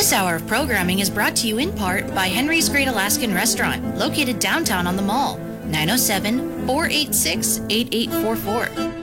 This hour of programming is brought to you in part by Henry's Great Alaskan Restaurant, located downtown on the Mall, 907-486-8844.